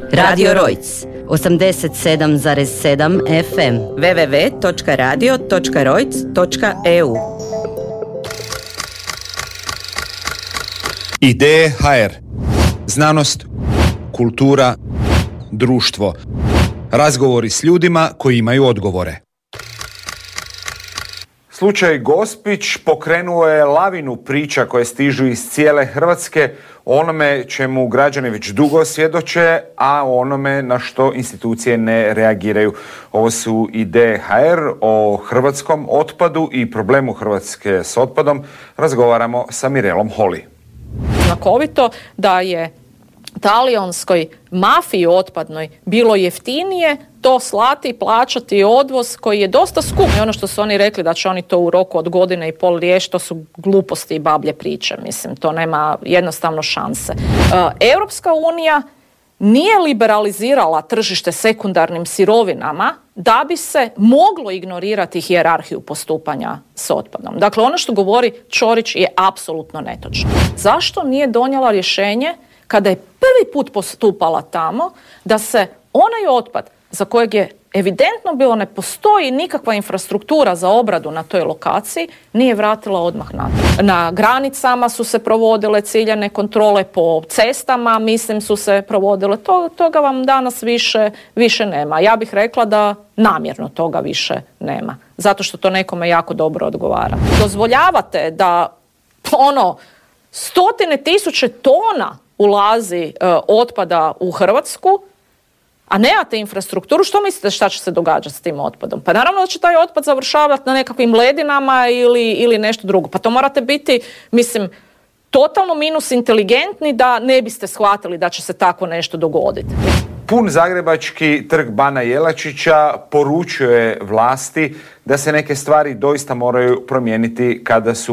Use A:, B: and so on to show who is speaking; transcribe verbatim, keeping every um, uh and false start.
A: Radio Rojc, osamdeset sedam zarez sedam F M, w w w točka radio točka rojc točka e u.
B: Ideje ha er. Znanost, kultura, društvo. Razgovori s ljudima koji imaju odgovore. Slučaj Gospić pokrenuo je lavinu priča koje stižu iz cijele Hrvatske o onome čemu građani već dugo svjedoče, a o onome na što institucije ne reagiraju. Ovo su Ideje ha er o hrvatskom otpadu i problemu Hrvatske s otpadom. Razgovaramo sa Mirelom Holy.
C: Znakovito da je talijanskoj mafiji otpadnoj bilo jeftinije to slati i plaćati odvoz koji je dosta skup. I ono što su oni rekli da će oni to u roku od godine i pol riješiti, to su gluposti i bablje priče. Mislim, to nema jednostavno šanse. Uh, Europska unija nije liberalizirala tržište sekundarnim sirovinama da bi se moglo ignorirati hijerarhiju postupanja s otpadom. Dakle, ono što govori Ćorić je apsolutno netočno. Zašto nije donijela rješenje kada je prvi put postupala tamo da se onaj otpad za kojeg je evidentno bilo ne postoji nikakva infrastruktura za obradu na toj lokaciji, nije vratila odmah natrag. Na granicama su se provodile ciljane kontrole, po cestama, mislim, su se provodile. To, toga vam danas više, više nema. Ja bih rekla da namjerno toga više nema. Zato što to nekome jako dobro odgovara. Dozvoljavate da ono stotine tisuće tona ulazi e, otpada u Hrvatsku, a nemate infrastrukturu, što mislite šta će se događati s tim otpadom? Pa naravno da će taj otpad završavati na nekakvim ledinama ili, ili nešto drugo. Pa to morate biti, mislim, totalno minus inteligentni da ne biste shvatili da će se tako nešto dogoditi.
B: Pun zagrebački trg Bana Jelačića poručuje vlasti da se neke stvari doista moraju promijeniti kada su